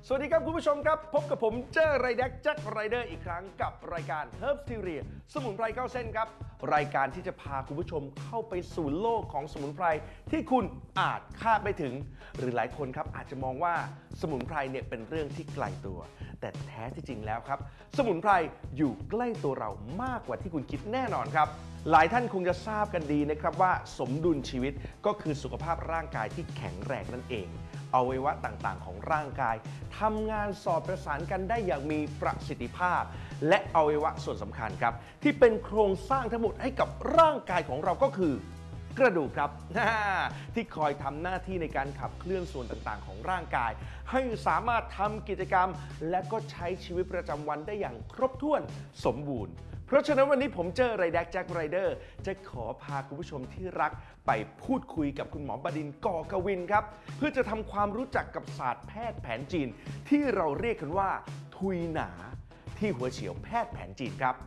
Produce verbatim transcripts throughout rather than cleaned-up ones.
สวัสดีครับคุณผู้ชมครับพบกับผมเจ้ไรแดกแจ็คไรเดอร์อีกครั้งกับรายการ Herbs Theory สมุนไพรเข้าเส้นครับรายการที่จะพาคุณผู้ชมเข้าไปสู่โลกของสมุนไพรที่คุณอาจคาดไม่ถึงหรือหลายคนครับอาจจะมองว่าสมุนไพรเนี่ยเป็นเรื่องที่ไกลตัวแต่แท้ที่จริงแล้วครับสมุนไพรอยู่ใกล้ตัวเรามากกว่าที่คุณคิดแน่นอนครับหลายท่านคงจะทราบกันดีนะครับว่าสมดุลชีวิตก็คือสุขภาพร่างกายที่แข็งแรงนั่นเองอวัยวะต่างๆของร่างกายทำงานสอดประสานกันได้อย่างมีประสิทธิภาพและอวัยวะส่วนสำคัญครับที่เป็นโครงสร้างทั้งหมดให้กับร่างกายของเราก็คือกระดูกครับที่คอยทำหน้าที่ในการขับเคลื่อนส่วนต่างๆของร่างกายให้สามารถทำกิจกรรมและก็ใช้ชีวิตประจำวันได้อย่างครบถ้วนสมบูรณ์เพราะฉะนั้นวันนี้ผมเจอไรแดกแจ็คไรเดอร์จะขอพาคุณผู้ชมที่รักไปพูดคุยกับคุณหมอบดินทร์ กกวินครับเพื่อจะทำความรู้จักกับศาสตร์แพทย์แผนจีนที่เราเรียกกันว่าทุยหนาที่หัวเฉียวแพทย์แผนจีนครับ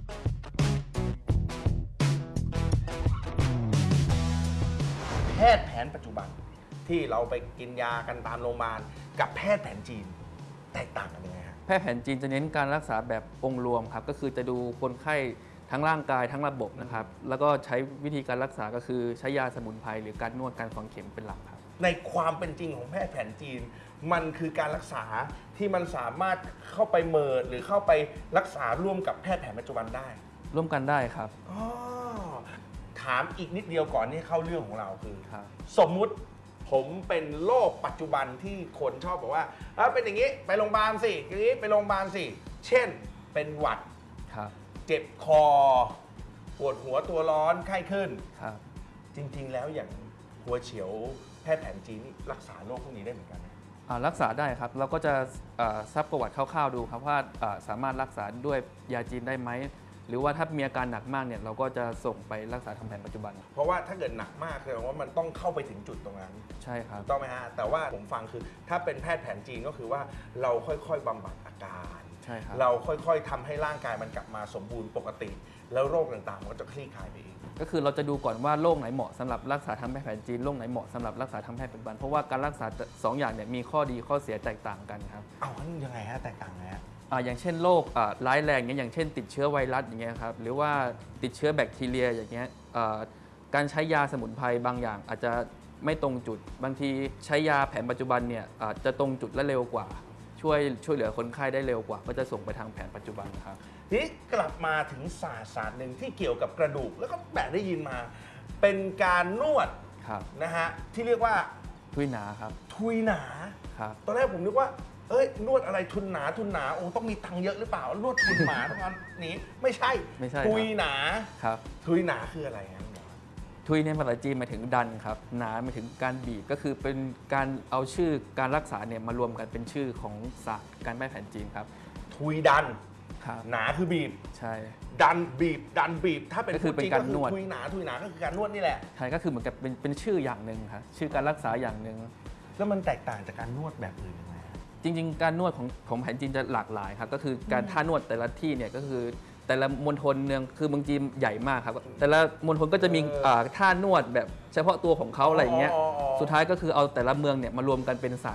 แพทย์แผนปัจจุบันที่เราไปกินยากันตามโรงพยาบาลกับแพทย์แผนจีนแตกต่างกันยังไงครับแพทย์แผนจีนจะเน้นการรักษาแบบองค์รวมครับก็คือจะดูคนไข้ทั้งร่างกายทั้งระบบนะครับแล้วก็ใช้วิธีการรักษาก็คือใช้ยาสมุนไพรหรือการนวดการฝังเข็มเป็นหลักครับในความเป็นจริงของแพทย์แผนจีนมันคือการรักษาที่มันสามารถเข้าไปเมิร์หรือเข้าไปรักษาร่วมกับแพทย์แผนปัจจุบันได้ร่วมกันได้ครับอ๋อถามอีกนิดเดียวก่อนที่เข้าเรื่องของเราคือสมมุติผมเป็นโรคปัจจุบันที่คนชอบบอกว่าเออเป็นอย่างนี้ไปโรงพยาบาลสิอย่างนี้ไปโรงพยาบาลสิเช่นเป็นหวัดเจ็บคอปวดหัวตัวร้อนไข้ขึ้นจริงๆแล้วอย่างหัวเฉียวแพทย์แผนจีนนี่รักษาโรคพวกนี้ได้เหมือนกันไหมรักษาได้ครับเราก็จะซักประวัติคร่าวๆดูครับว่าสามารถรักษาด้วยยาจีนได้ไหมหรือว่าถ้ามีอาการหนักมากเนี่ยเราก็จะส่งไปรักษาทางแผนปัจจุบันเพราะว่าถ้าเกิดหนักมากแสดงว่ามันต้องเข้าไปถึงจุดตรงนั้นใช่ครับต้องไหมฮะแต่ว่าผมฟังคือถ้าเป็นแพทย์แผนจีนก็คือว่าเราค่อยๆบำบัดอาการใช่ครับเราค่อยๆทำให้ร่างกายมันกลับมาสมบูรณ์ปกติแล้วโรคต่างๆมันก็จะคลี่คลายไปเองก็คือเราจะดูก่อนว่าโรคไหนเหมาะสำหรับรักษาทางแพทย์แผนจีนโรคไหนเหมาะสำหรับรักษาทางแพทย์ปัจจุบันเพราะว่าการรักษาสองอย่างเนี่ยมีข้อดีข้อเสียแตกต่างกันครับเอาขั้นยังไงฮะแตกต่างไงฮะอย่างเช่นโรคร้ายแรงอย่างเช่นติดเชื้อไวรัสอย่างเงี้ยครับหรือว่าติดเชื้อแบคทีเรียอย่างเงี้ยการใช้ยาสมุนไพรบางอย่างอาจจะไม่ตรงจุดบางทีใช้ยาแผนปัจจุบันเนี่ยจะตรงจุดและเร็วกว่าช่วยช่วยเหลือคนไข้ได้เร็วกว่าก็จะส่งไปทางแผนปัจจุบันครับทีนี้กลับมาถึงศาสตร์ศาสตร์หนึ่งที่เกี่ยวกับกระดูกแล้วก็แบบได้ยินมาเป็นการนวดนะฮะที่เรียกว่าทุยหนาครับทุยหนาตอนแรกผมนึกว่าเอ้ยนวดอะไรทุนหนาทุนหนาโอ้ต้องมีตังค์เยอะหรือเปล่านวดทุนหนาทั้งนั้นนี้ไม่ใช่ไม่ใช่ทุยหนาครับทุยหนาคืออะไรครับทุยในภาษาจีนหมายถึงดันครับหนาหมายถึงการบีบก็คือเป็นการเอาชื่อการรักษาเนี่ยมารวมกันเป็นชื่อของศาสตร์การแพทย์แผนจีนครับทุยดันหนาคือบีบใช่ดันบีบดันบีบถ้าเป็นก็คือเป็นการนวดทุยหนาทุยหนาก็คือการนวดนี่แหละใช่ก็คือเหมือนกับเป็นเป็นชื่ออย่างหนึ่งครับชื่อการรักษาอย่างหนึ่งแล้วมันแตกต่างจากการนวดแบบอื่นยังไงจริงๆการนวดของของแผนจีนจะหลากหลายครับก็คือการท่านวดแต่ละที่เนี่ยก็คือแต่ละมณฑลเนี่ยคือเมืองจีนใหญ่มากครับแต่ละมณฑลก็จะมีท่านวดแบบเฉพาะตัวของเขาอะไรอย่างเงี้ยสุดท้ายก็คือเอาแต่ละเมืองเนี่ยมารวมกันเป็นศาสตร์